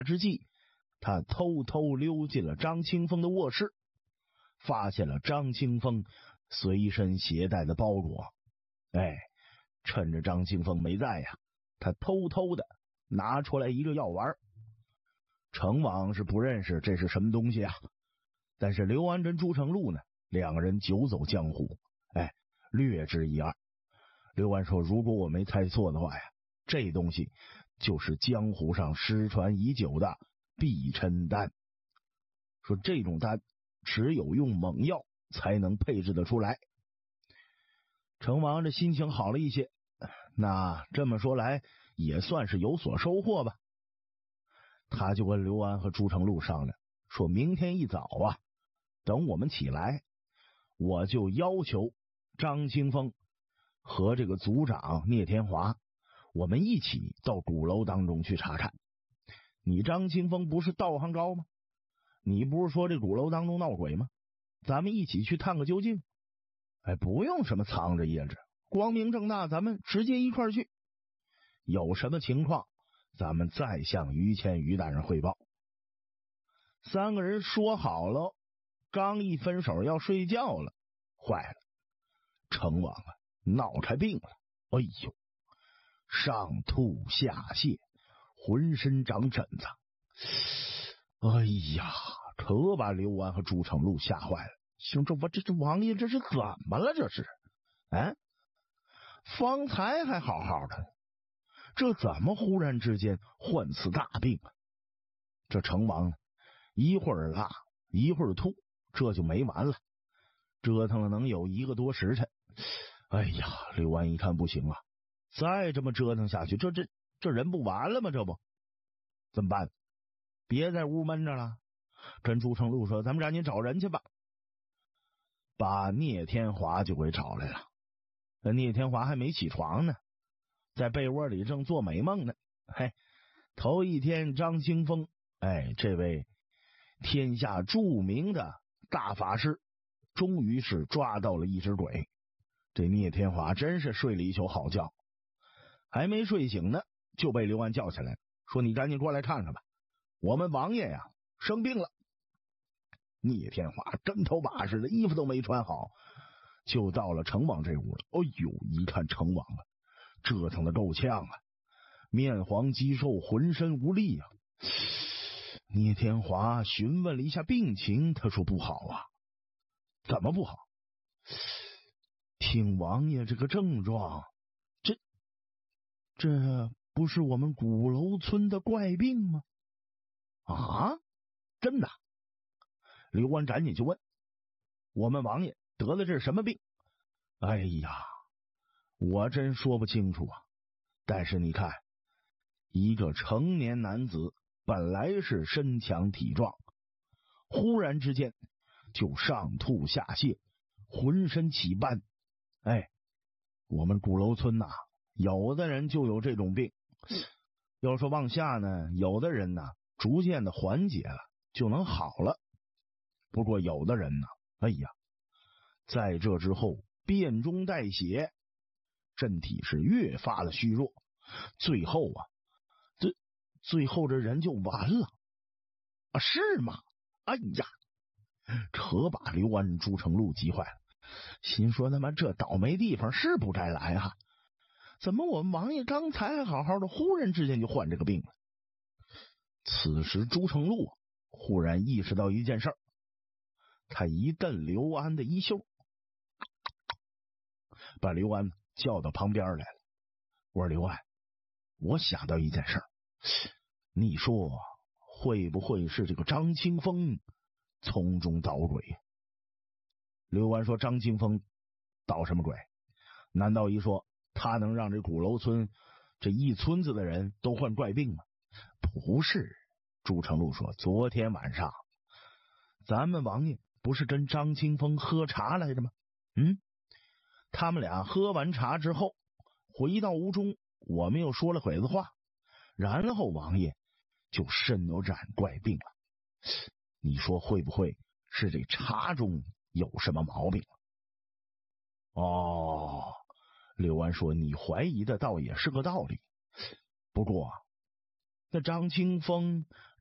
之际，他偷偷溜进了张清风的卧室，发现了张清风随身携带的包裹。趁着张清风没在呀，他偷偷的拿出来一个药丸。程网是不认识这是什么东西啊，但是刘安跟朱成禄呢，两个人久走江湖，略知一二。刘安说，如果我没猜错的话呀，这东西就是江湖上失传已久的避嗔丹。说这种丹只有用猛药才能配置得出来。程王这心情好了一些，那这么说来也算是有所收获吧。他就跟刘安和朱成禄商量，说明天一早啊，等我们起来，我就要求张清风和这个组长聂天华，我们一起到鼓楼当中去查看。你张清风不是道行高吗？你不是说这鼓楼当中闹鬼吗？咱们一起去探个究竟。不用什么藏着掖着，光明正大，咱们直接一块去。有什么情况，咱们再向于谦于大人汇报。三个人说好了，刚一分手要睡觉了，坏了，程网闹开病了。上吐下泻，浑身长疹子。可把刘安和朱成禄吓坏了。行，这王爷这是怎么了？这是方才还好好的，这怎么忽然之间患此大病啊？这程王一会儿拉一会儿吐，这就没完了，折腾了能有1个多时辰。刘安一看不行了，再这么折腾下去，这人不完了吗？这不怎么办？别在屋闷着了，跟朱成禄说，咱们赶紧找人去吧。把聂天华就给找来了。聂天华还没起床呢，在被窝里正做美梦呢。头一天张清风，这位天下著名的大法师，终于是抓到了一只鬼。这聂天华真是睡了一宿好觉，还没睡醒呢，就被刘安叫起来，说你赶紧过来看看吧，我们王爷呀生病了。聂天华跟头把式的，衣服都没穿好，就到了程网这屋了。一看程网折腾的够呛啊，面黄肌瘦，浑身无力啊。聂天华询问了一下病情，他说不好啊。怎么不好？听王爷这个症状，这不是我们鼓楼村的怪病吗？真的？刘安赶紧就问，我们王爷得的这是什么病？我真说不清楚啊。但是你看，一个成年男子本来是身强体壮，忽然之间就上吐下泻，浑身起斑。我们鼓楼村有的人就有这种病。要说往下呢，有的人逐渐的缓解了，就能好了。不过有的人在这之后变中带血，身体是越发的虚弱，最后这人就完了是吗？可把刘安朱成禄急坏了，心说他妈这倒霉地方是不该来啊，怎么我们王爷刚才还好好的，忽然之间就患这个病了？此时朱成禄忽然意识到一件事儿，他一蹬刘安的衣袖，把刘安叫到旁边来了。我说刘安，我想到一件事儿，你说会不会是这个张清风从中捣鬼？刘安说，张清风捣什么鬼？难道一说他能让这鼓楼村这一村子的人都患怪病吗？不是。朱成禄说，昨天晚上咱们王爷不是跟张清风喝茶来着吗？他们俩喝完茶之后回到屋中，我们又说了会子话，然后王爷就身染怪病了。你说会不会是这茶中有什么毛病？刘安说，你怀疑的倒也是个道理，不过那张清风